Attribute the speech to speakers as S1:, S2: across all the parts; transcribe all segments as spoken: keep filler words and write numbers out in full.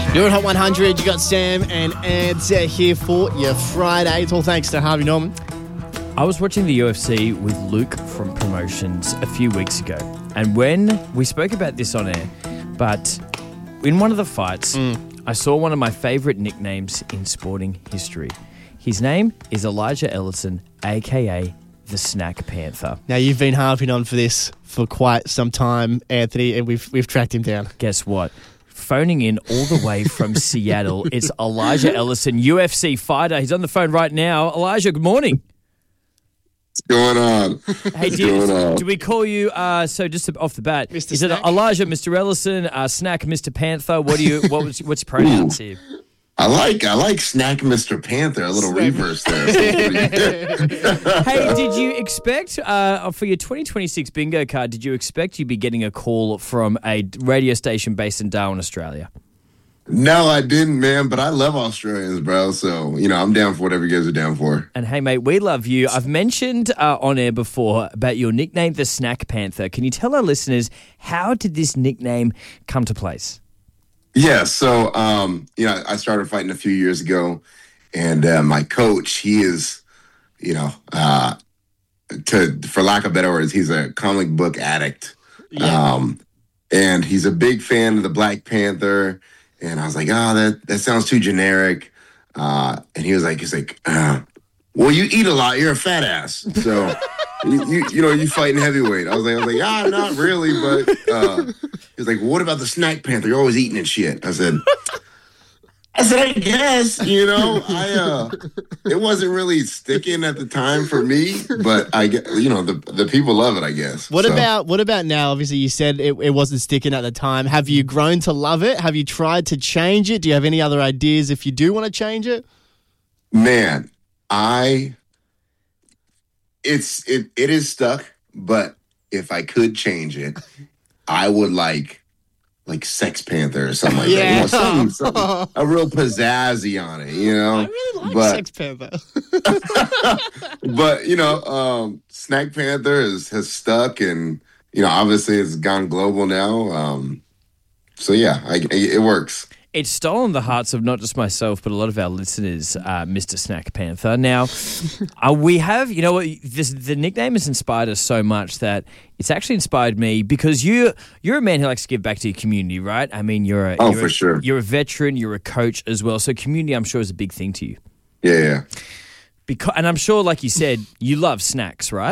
S1: You're at Hot one hundred. You got Sam and Ant here for your Friday. It's all thanks to Harvey Norman.
S2: I was watching the U F C with Luke from Promotions a few weeks ago, and when we spoke about this on air, but in one of the fights, mm. I saw one of my favourite nicknames in sporting history. His name is Elijah Ellison, a k a the Snack Panther.
S1: Now, you've been harping on for this for quite some time, Anthony, and we've we've tracked him down.
S2: Guess what? Phoning in all the way from Seattle, it's Elijah Ellison, U F C fighter. He's on the phone right now. Elijah, good morning.
S3: What's going on?
S2: Hey, do, do we call you, uh, so just off the bat,
S1: Mister
S2: is
S1: Snack?
S2: it Elijah, Mister Ellison, uh, Snack, Mister Panther? What do you, what was, what's your pronouns here?
S3: I like I like Snack Mister Panther, a little reverse there.
S2: Hey, did you expect, uh, for your twenty twenty-six bingo card, did you expect you'd be getting a call from a radio station based in Darwin, Australia?
S3: No, I didn't, man, but I love Australians, bro. So, you know, I'm down for whatever you guys are down for.
S2: And hey, mate, we love you. I've mentioned uh, on air before about your nickname, the Snack Panther. Can you tell our listeners, how did this nickname come to place?
S3: Yeah, so, um, you know, I started fighting a few years ago, and uh, my coach, he is, you know, uh, to for lack of better words, he's a comic book addict.
S1: Yeah.
S3: Um, and he's a big fan of the Black Panther. And I was like, oh, that, that sounds too generic. Uh, and he was like, he's like, uh, well, you eat a lot. You're a fat ass. So, you, you, you know, you fighting heavyweight. I was like, I was like, ah, not really. But uh, he was like, well, what about the Snack Panther? You're always eating and shit. I said, I said, I guess, you know, I, uh, it wasn't really sticking at the time for me, but I get, you know, the the people love it, I guess.
S1: What
S3: So,
S1: about what about now? Obviously, you said it, it wasn't sticking at the time. Have you grown to love it? Have you tried to change it? Do you have any other ideas if you do want to change it?
S3: man, I, it's, it, it is stuck, but if I could change it, I would like, like Sex Panther or something like
S1: Yeah.
S3: that. You know, something, something, a real pizzazzy on it, you know?
S1: I really like
S3: but,
S1: Sex Panther.
S3: But, you know, um, Snack Panther is, has stuck, and, you know, obviously it's gone global now. Um, so, yeah, I, it works.
S2: It's stolen the hearts of not just myself, but a lot of our listeners, uh, Mister Snack Panther. Now, uh, we have, you know what, this, the nickname has inspired us so much that it's actually inspired me, because you, you're a man who likes to give back to your community, right? I mean, you're a,
S3: Oh,
S2: you're
S3: for
S2: a,
S3: sure.
S2: You're a veteran, you're a coach as well. So community, I'm sure, is a big thing to you.
S3: Yeah, yeah.
S2: Because, and I'm sure, like you said, you love snacks, right?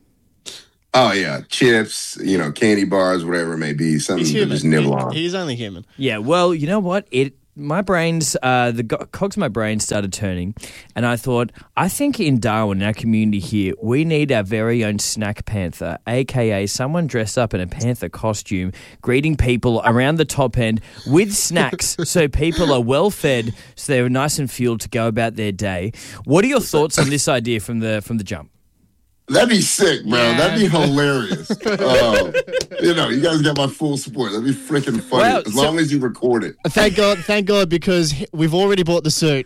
S3: Oh, yeah. Chips, you know, candy bars, whatever it may be. Something
S1: He's
S3: to
S1: human.
S3: just nibble
S1: He-
S3: on.
S1: he's only human.
S2: Yeah, well, you know what? It my brains, uh, the go- cogs of my brain started turning, and I thought, I think in Darwin, our community here, we need our very own Snack Panther, a k a someone dressed up in a panther costume, greeting people around the top end with snacks, so people are well fed, so they're nice and fueled to go about their day. What are your thoughts on this idea from the from the jump?
S3: That'd be sick, bro.
S1: Yeah.
S3: That'd be hilarious. uh, you know, you guys got my full support. That'd be freaking funny.
S2: Well,
S3: as
S2: so-
S3: long as you record it.
S1: Thank God, thank God, because we've already bought the suit.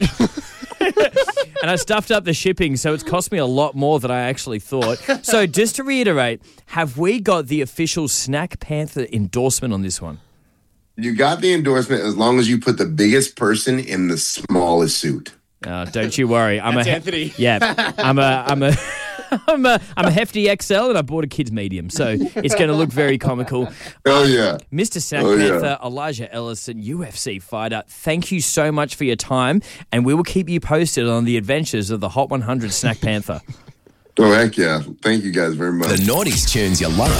S2: And I stuffed up the shipping, so it's cost me a lot more than I actually thought. So just to reiterate, have we got the official Snack Panther endorsement on this one?
S3: You got the endorsement as long as you put the biggest person in the smallest suit.
S2: Uh, don't you worry. I'm
S1: That's
S2: a
S1: Anthony.
S2: Yeah, I'm a I'm a I'm a I'm a hefty X L, and I bought a kid's medium, so it's going to look very comical.
S3: Oh, yeah.
S2: Mister Snack
S3: Oh, yeah.
S2: Panther, Elijah Ellison, U F C fighter. Thank you so much for your time, and we will keep you posted on the adventures of the Hot one hundred Snack Panther.
S3: Oh, heck yeah. Thank you guys very much.
S4: The Naughties tunes you love.